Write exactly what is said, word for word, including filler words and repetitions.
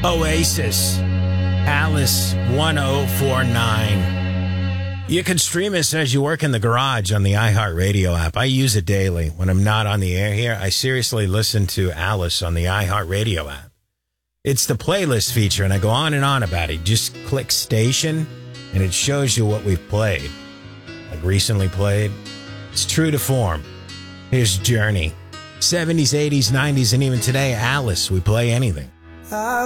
Oasis, Alice one oh four nine. You can stream us as you work in the garage on the iHeartRadio app. I use it daily. When I'm not on the air here, I seriously listen to Alice on the iHeartRadio app. It's the playlist feature, and I go on and on about it. Just click station, and it shows you what we've played. Like recently played. It's true to form. Here's Journey. seventies, eighties, nineties, and even today, Alice. We play anything.